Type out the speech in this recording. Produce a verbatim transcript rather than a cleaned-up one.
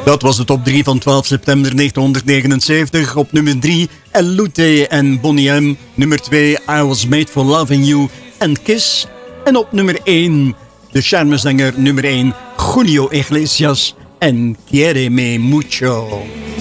Dat was de top drie van twaalf september negentienhonderdnegenenzeventig. Op nummer drie, El Lute en Boney M. Nummer twee, I Was Made For Loving You en Kiss. En op nummer één, de charmezanger nummer één, Julio Iglesias en Quiéreme Mucho.